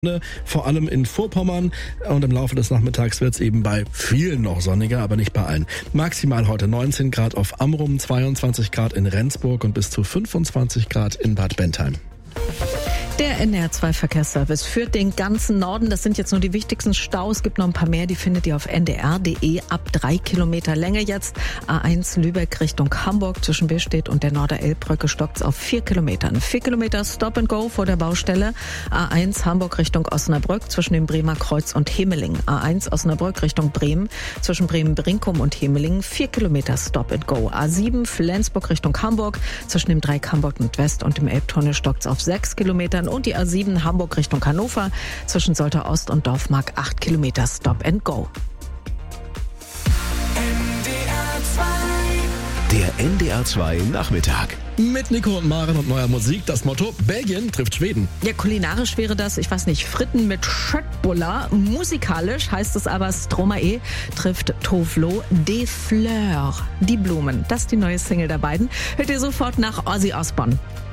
vor allem in Vorpommern, und im Laufe des Nachmittags wird es eben bei vielen noch sonniger, aber nicht bei allen. Maximal heute 19 Grad auf Amrum, 22 Grad in Rendsburg und bis zu 25 Grad in Bad Bentheim. Der NDR2-Verkehrsservice führt den ganzen Norden. Das sind jetzt nur die wichtigsten Staus. Es gibt noch ein paar mehr, die findet ihr auf ndr.de. Ab 3 Kilometer Länge jetzt. A1 Lübeck Richtung Hamburg zwischen Billstedt und der Norder-Elb-Brücke stockt's auf 4 Kilometern. 4 Kilometer Stop and Go vor der Baustelle. A1 Hamburg Richtung Osnabrück zwischen dem Bremer Kreuz und Hemeling. A1 Osnabrück Richtung Bremen zwischen Bremen-Brinkum und Hemeling. 4 Kilometer Stop and Go. A7 Flensburg Richtung Hamburg zwischen dem Dreieck Hamburg Nordwest und dem Elbtunnel stockt's auf 6 Kilometern. Und die A7 Hamburg Richtung Hannover zwischen Soltau Ost und Dorfmark 8 Kilometer Stop and Go. Der NDR2 Nachmittag. Mit Nico und Maren und neuer Musik. Das Motto: Belgien trifft Schweden. Ja, kulinarisch wäre das, ich weiß nicht, Fritten mit Schöttbuller. Musikalisch heißt es aber, Stromae trifft Tovlo des Fleurs. Die Blumen. Das ist die neue Single der beiden. Hört ihr sofort nach Ozzy Osbourne.